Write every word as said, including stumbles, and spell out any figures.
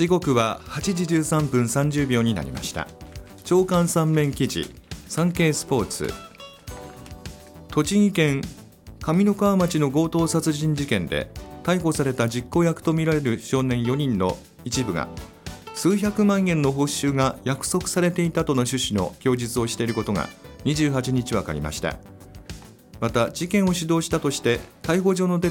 時刻ははちじじゅうさんぷんさんじゅうびょうになりました。朝刊さん面記事、サンケイスポーツ。栃木県上三川町の強盗殺人事件で逮捕された実行役とみられる少年よにんの一部が数百万円の報酬が約束されていたとの趣旨の供述をしていることがにじゅうはちにち分かりました。また事件を主導したとして逮捕状の出